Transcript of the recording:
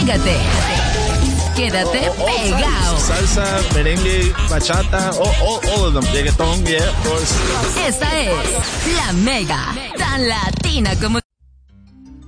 Quédate pegado. Salsa, merengue, bachata, all of them. Reggaeton, yeah, of course. Esta es La Mega, tan latina como